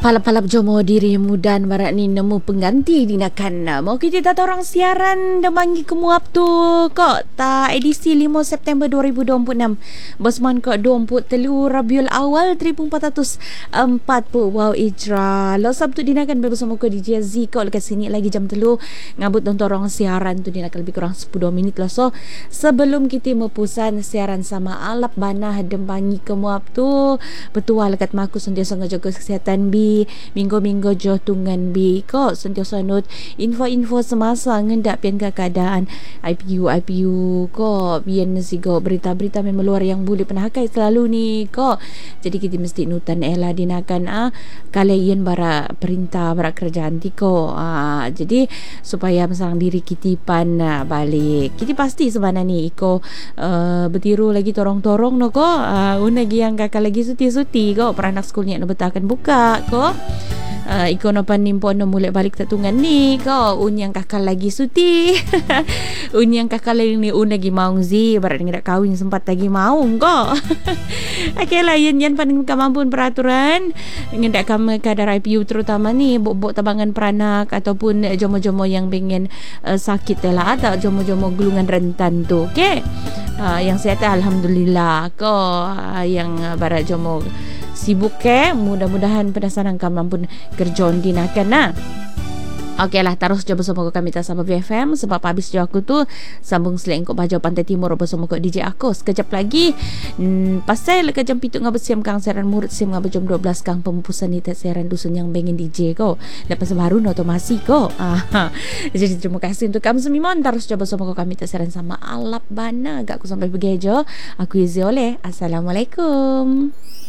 Palap-palap jomo dirimu dan barat ni nemu pengganti dinakan. Mau kita tak orang siaran demangi kemuap tu kok ta edisi 5 September 2026. Bosman kok 23 Rabiul Awal 1440 wow Ijra. Lo Sabtu dinakan bersama ko DJ Z kok lekat sini lagi jam 3 ngabut untuk orang siaran tu dinakan lebih kurang 10 minit lah. So sebelum kita mepusan siaran sama alap banah demangi kemuap tu betul lekat maku sentiasa ngajaga kesihatan bi minggu-minggu jauh tungan bi kok sentiasa not info-info semasa ngendak pian keadaan IPU kok bian sigo berita-berita memang luar yang boleh pernah kai selalu ni kok. Jadi kita mesti nutan ela dinakan kalian bara perintah bara kerjaan tiko jadi supaya mesang diri kita pan balik kita pasti sebenarnya ni iko bertiru lagi torong-torong no kok unagi yang kakak lagi suti-suti kok peranak sekolahnya no betakan buka kok ikono panimpon no mulai balik tatungan ni kau unyang kakak lagi suti unyang kakak lagi ni lagi maung zi barat ngedak kawin sempat lagi maung kau okey lah yan paling kemampuan peraturan ngedak kamu kadar IPU terutama ni bok tabangan peranak ataupun jomo-jomo yang pengen sakit lah atau jomo-jomo gulungan rentan tu okey yang sihat alhamdulillah kau yang barat jomo sibuk mudah-mudahan penasaran kamu pun kerjaan dinakan nah. Okey lah terus jumpa bersama kami sama BFM sebab habis jo aku tu sambung seleng kok Bajau Pantai Timur bersama kok DJ aku sekejap lagi pasal ke jam 7 ngabut siam kang siaran murid siam ngabut jam 12 kang pemupusan ni siaran dusun yang pengen DJ kok lepas baru otomasi kok jadi terima kasih untuk kamu semua terus jumpa bersama kok kami siaran sama alap bana agak aku sampai begejo aku Izzy oleh assalamualaikum.